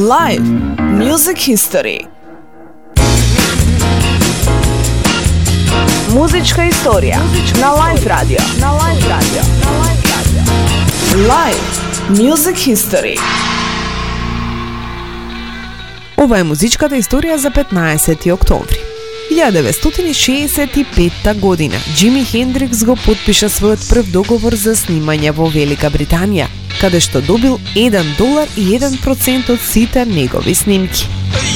Live Music History. Muzička istorija na Live Radio. Live Music History. Ова е музичката историја за 15 октомври. 1965 година Џими Хендрикс го потпиша својот прв договор за снимање во Велика Британија, каде што добил $1 и 1% од сите негови снимки.